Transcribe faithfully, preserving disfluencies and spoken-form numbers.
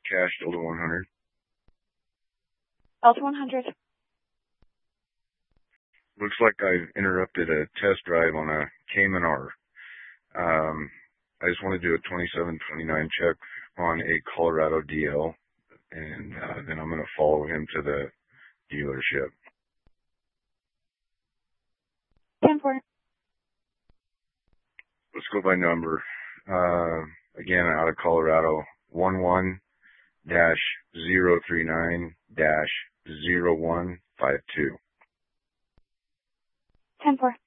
Cash Delta one hundred. Delta one hundred. Looks like I interrupted a test drive on a Cayman R. Um, I just want to do a twenty-seven twenty-nine check on a Colorado D L, and uh, then I'm going to follow him to the dealership. ten four. Let's go by number. Uh, again, out of Colorado, one one dash zero three nine dash zero one five two. ten four.